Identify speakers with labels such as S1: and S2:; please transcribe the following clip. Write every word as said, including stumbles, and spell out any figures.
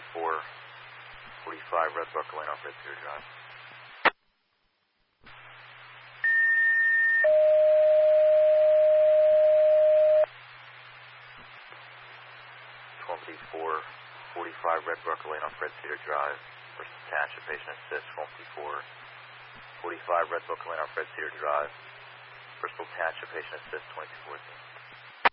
S1: four forty-five Red Buckle Lane off Red Cedar Drive. four forty-five Red Buckle Lane off Red Cedar Drive. First attach a patient assist, four forty-five Red Buckle Lane off Red Cedar Drive. First attach a patient assist, twenty-two fourteen.